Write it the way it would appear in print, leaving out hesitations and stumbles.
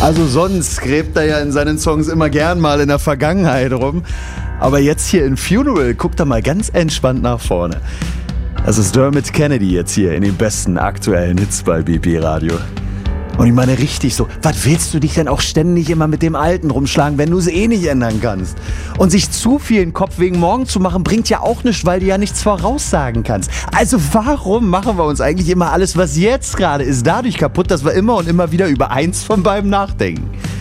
Also sonst gräbt er ja in seinen Songs immer gern mal in der Vergangenheit rum. Aber jetzt hier in Funeral guckt er mal ganz entspannt nach vorne. Das ist Dermot Kennedy jetzt hier in den besten aktuellen Hits bei BB Radio. Und ich meine richtig so, was willst du dich denn auch ständig immer mit dem Alten rumschlagen, wenn du es eh nicht ändern kannst? Und sich zu viel in den Kopf wegen morgen zu machen, bringt ja auch nichts, weil du ja nichts voraussagen kannst. Also warum machen wir uns eigentlich immer alles, was jetzt gerade ist, dadurch kaputt, dass wir immer und immer wieder über eins von beiden nachdenken?